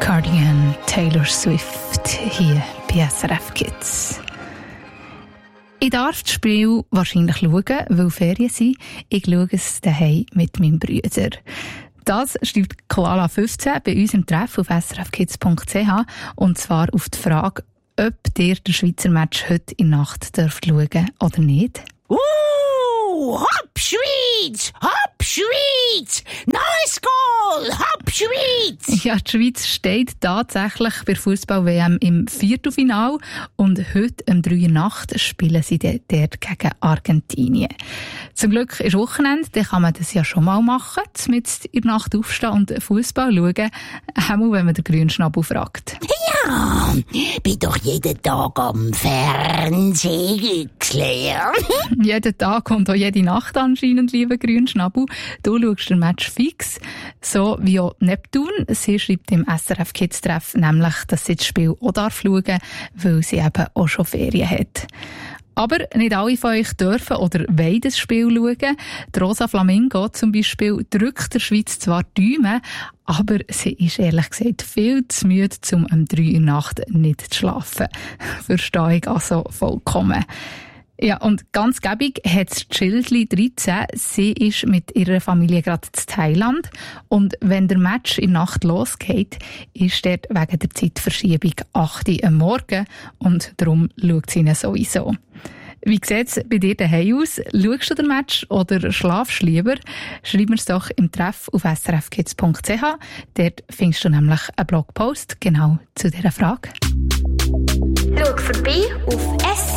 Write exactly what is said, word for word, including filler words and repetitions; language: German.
Cardigan, Taylor Swift hier bei S R F Kids. Ich darf das Spiel wahrscheinlich schauen, weil Ferien sind. Ich schaue es daheim mit meinem Bruder. Das schreibt Koala fünfzehn bei uns im Treff auf s r f kids punkt c h und zwar auf die Frage, ob ihr den Schweizer Match heute in der Nacht dürft schauen oder nicht. Uh, hopp Schweiz! Hopp Schweiz! Nice goal! Hopp Schweiz! Ja, die Schweiz steht tatsächlich bei Fußball-W M im Viertelfinale und heute um drei Uhr Nacht spielen sie dort gegen Argentinien. Zum Glück ist Wochenende, dann kann man das ja schon mal machen, mit in der Nacht aufstehen und Fußball schauen, auch wenn man den grünen Schnabel fragt. Ja, bin doch jeden Tag am Fernsehen geklärt. Jeden Tag und auch jede Nacht anscheinend, lieber Grünschnabel. Du schaust den Match fix, so wie auch Neptun. Sie schreibt im S R F Kids Treff nämlich, dass sie das Spiel auch darf schauen, weil sie eben auch schon Ferien hat. Aber nicht alle von euch dürfen oder wollen das Spiel schauen. Die Rosa Flamingo zum Beispiel drückt der Schweiz zwar die Daumen, aber sie ist ehrlich gesagt viel zu müde, um um drei Uhr Nacht nicht zu schlafen. Verstehe ich also vollkommen. Ja, und ganz gäbig hat es Childli dreizehn. Sie ist mit ihrer Familie gerade in Thailand. Und wenn der Match in der Nacht losgeht, ist dort wegen der Zeitverschiebung acht Uhr am Morgen. Und darum schaut sie ihn sowieso. Wie sieht es bei dir daheim aus? Schaust du den Match oder schlafst du lieber? Schreib mir's doch im Treff auf s r f kids punkt c h. Dort findest du nämlich einen Blogpost genau zu dieser Frage. Schau vorbei auf s